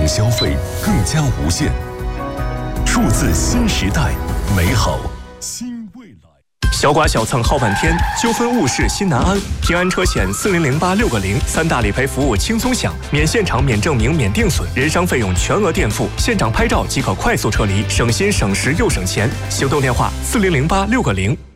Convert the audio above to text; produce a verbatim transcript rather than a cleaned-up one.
消费更加无限。数字新时代，美好新未来。 小剐小蹭耗半天，纠纷误事心难安。平安车险四零零八六个零，三大理赔服务轻松享，免现场、免证明、免定损，人伤费用全额垫付，现场拍照即可快速撤离，省心省时又省钱。行动电话：四零零八六个零。